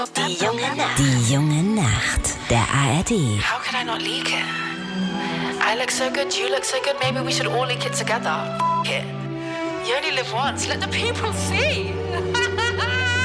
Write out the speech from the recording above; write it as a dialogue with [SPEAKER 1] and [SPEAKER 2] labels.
[SPEAKER 1] Die junge Nacht. Der ARD.
[SPEAKER 2] How could I not leak it? I look so good, you look so good, maybe we should all leak it together. F*** it. You only live once, let the people see.